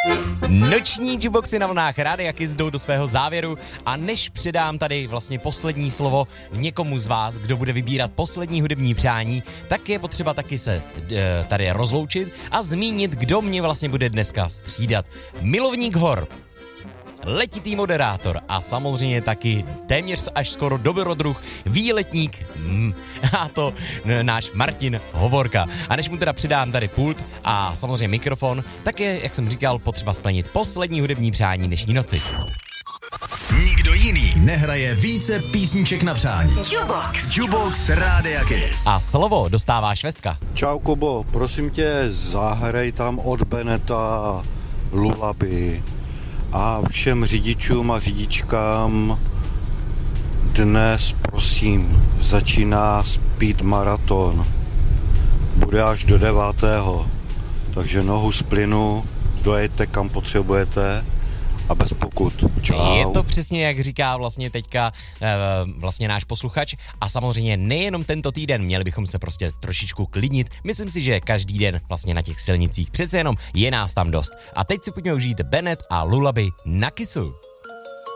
Noční jukeboxy na vlnách Rádia Kiss jdou do svého závěru a než předám tady vlastně poslední slovo někomu z vás, kdo bude vybírat poslední hudební přání, tak je potřeba taky se tady rozloučit a zmínit, kdo mě vlastně bude dneska střídat. Milovník hor, letitý moderátor a samozřejmě taky téměř až skoro dobrodruh, výletník a to náš Martin Hovorka. A než mu teda přidám tady pult a samozřejmě mikrofon, tak je, jak jsem říkal, potřeba splnit poslední hudební přání dnešní noci. Nikdo jiný nehraje více písniček na přání. Jukebox Rádia Kiss. A slovo dostává Švestka. Čau Kubo, prosím tě, zahraj tam od Beneta Lullaby. A všem řidičům a řidičkám dnes, prosím, začíná Speed Marathon. Bude až do 9. Takže nohu z plynu, dojejte kam potřebujete a bez pokut. Čau. Je to přesně, jak říká vlastně teďka vlastně náš posluchač a samozřejmě nejenom tento týden, měli bychom se prostě trošičku klidnit. Myslím si, že každý den vlastně na těch silnicích přece jenom je nás tam dost. A teď si pojďme užít Bennett a Lullaby na Kissu.